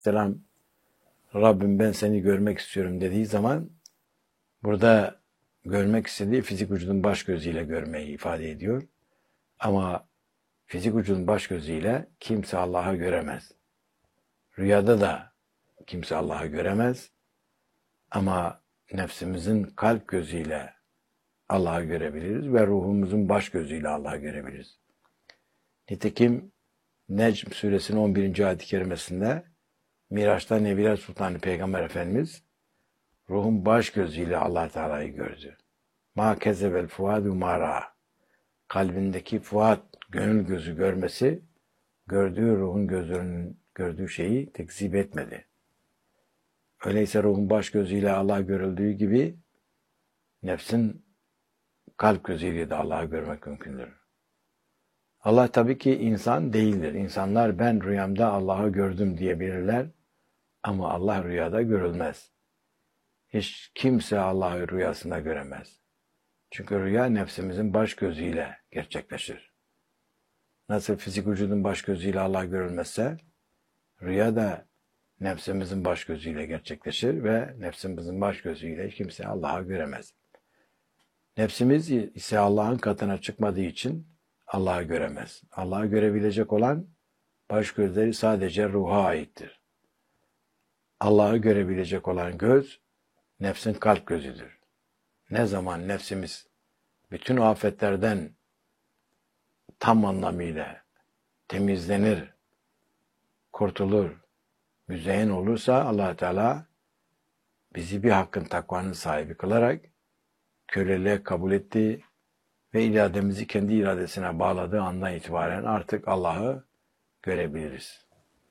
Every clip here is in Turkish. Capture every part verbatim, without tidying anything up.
Selam, Rabbim ben seni görmek istiyorum dediği zaman burada görmek istediği fizik vücudun baş gözüyle görmeyi ifade ediyor. Ama fizik vücudun baş gözüyle kimse Allah'ı göremez. Rüyada da kimse Allah'ı göremez. Ama nefsimizin kalp gözüyle Allah'ı görebiliriz ve ruhumuzun baş gözüyle Allah'ı görebiliriz. Nitekim Necm suresinin on birinci ayet-i kerimesinde Miraç'ta Nebiler Sultanı Peygamber Efendimiz ruhun baş gözüyle Allah Teala'yı gördü. Ma kezebel fuadu mara. Kalbindeki fuat, gönül gözü görmesi, gördüğü ruhun gözünün gördüğü şeyi tekzip etmedi. Öyleyse ruhun baş gözüyle Allah görüldüğü gibi nefsin kalp gözüyle de Allah'ı görmek mümkündür. Allah tabii ki insan değildir. İnsanlar ben rüyamda Allah'ı gördüm diyebilirler ama Allah rüyada görülmez. Hiç kimse Allah'ı rüyasında göremez. Çünkü rüya nefsimizin baş gözüyle gerçekleşir. Nasıl fizik vücudun baş gözüyle Allah görülmezse, rüya da nefsimizin baş gözüyle gerçekleşir ve nefsimizin baş gözüyle kimse Allah'ı göremez. Nefsimiz ise Allah'ın katına çıkmadığı için Allah'ı göremez. Allah'ı görebilecek olan baş gözleri sadece ruha aittir. Allah'ı görebilecek olan göz, nefsin kalp gözüdür. Ne zaman nefsimiz bütün afetlerden tam anlamıyla temizlenir, kurtulur, müzeyyen olursa Allah Teala bizi bir hakkın takvanın sahibi kılarak köleliğe kabul etti ve irademizi kendi iradesine bağladığı andan itibaren artık Allah'ı görebiliriz.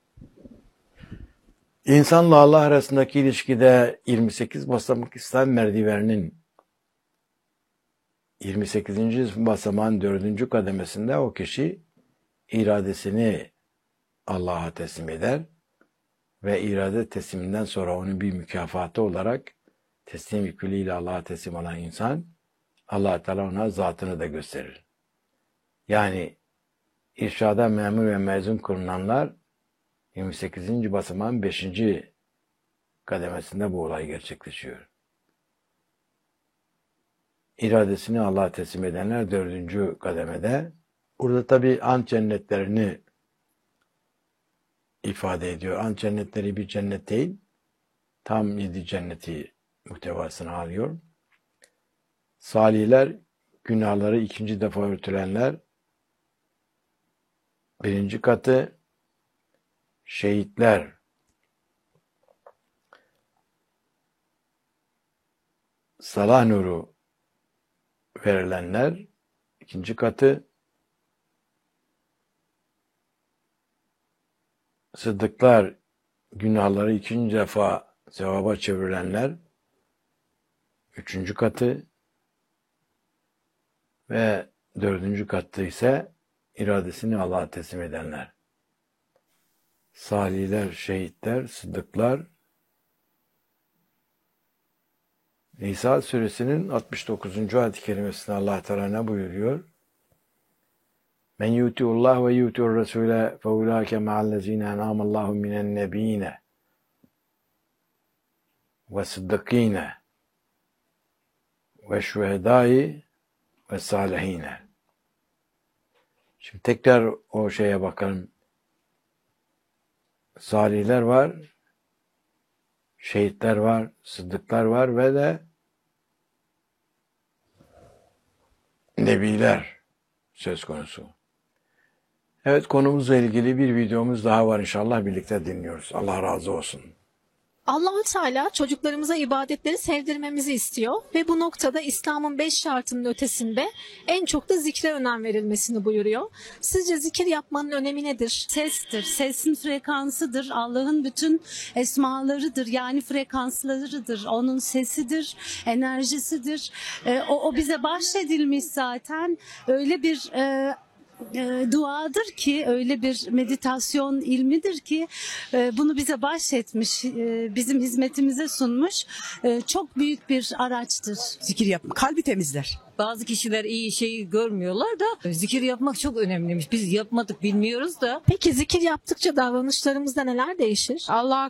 İnsanla Allah arasındaki ilişkide yirmi sekiz basamak İslam merdiveninin yirmi sekizinci basamağın dördüncü kademesinde o kişi iradesini Allah'a teslim eder ve irade tesliminden sonra onun bir mükafatı olarak teslim yüküyle Allah'a teslim olan insan Allah Teala ona zatını da gösterir. Yani irşada memur ve mezun kılınanlar yirmi sekizinci basamağın beşinci kademesinde bu olay gerçekleşiyor. İradesini Allah'a teslim edenler dördüncü kademede. Burada tabi ant cennetlerini ifade ediyor. Ant cennetleri bir cennet değil, tam yedi cenneti muhtevasını alıyor. Salihler, günahları ikinci defa örtülenler, birinci katı, şehitler, salah nuru verilenler, ikinci katı, sıddıklar, günahları ikinci defa sevaba çevrilenler, üçüncü katı ve dördüncü katı ise iradesini Allah'a teslim edenler. Salihler, şehitler, sıddıklar. Nisa suresinin altmış dokuzuncu ayet-i kerimesinde Allah Teala ne buyuruyor? Men yutiullah ve yutiur resule fe ulaike ma'allezine en'amallahu minen nebiyine ve sıddıkine ve şühedai ve salihine. Şimdi tekrar o şeye bakalım. Salihler var, şehitler var, sıddıklar var ve de nebiler söz konusu. Evet, konumuzla ilgili bir videomuz daha var, inşallah birlikte dinliyoruz. Allah razı olsun. Allah-u Teala çocuklarımıza ibadetleri sevdirmemizi istiyor ve bu noktada İslam'ın beş şartının ötesinde en çok da zikre önem verilmesini buyuruyor. Sizce zikir yapmanın önemi nedir? Sestir, sesin frekansıdır, Allah'ın bütün esmalarıdır, yani frekanslarıdır, onun sesidir, enerjisidir. E, o, o bize bahşedilmiş zaten, öyle bir... E, e, duadır ki, öyle bir meditasyon ilmidir ki e, bunu bize bahşetmiş, e, bizim hizmetimize sunmuş. E, çok büyük bir araçtır. Zikir yapmak kalbi temizler. Bazı kişiler iyi şeyi görmüyorlar da zikir yapmak çok önemliymiş. Biz yapmadık, bilmiyoruz da. Peki zikir yaptıkça davranışlarımızda neler değişir? Allah'a